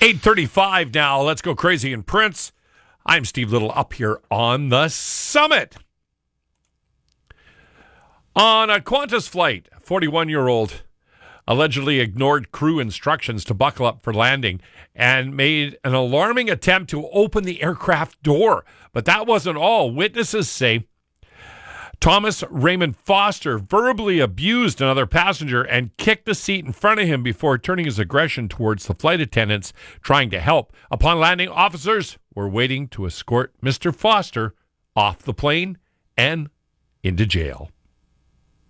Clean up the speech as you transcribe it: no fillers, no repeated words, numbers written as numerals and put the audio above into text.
8:35 now. Let's go crazy in Prince. I'm Steve Little up here on the summit. On a Qantas flight, 41-year-old allegedly ignored crew instructions to buckle up for landing and made an alarming attempt to open the aircraft door. But that wasn't all. Witnesses say Thomas Raymond Foster verbally abused another passenger and kicked the seat in front of him before turning his aggression towards the flight attendants trying to help. Upon landing, officers were waiting to escort Mr. Foster off the plane and into jail.